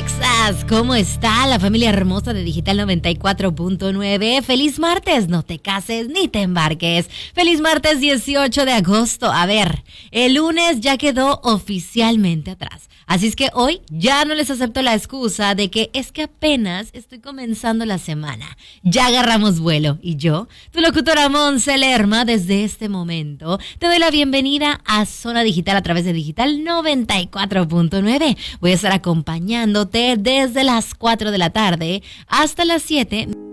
Texas, ¿cómo está la familia hermosa de Digital 94.9? Feliz martes, no te cases ni te embarques. Feliz martes 18 de agosto. A ver, el lunes ya quedó oficialmente atrás. Así es que hoy ya no les acepto la excusa de que es que apenas estoy comenzando la semana. Ya agarramos vuelo y yo, tu locutora Monse Lerma, desde este momento te doy la bienvenida a Zona Digital a través de Digital 94.9. Voy a estar acompañándote desde las 4 de la tarde hasta las 7.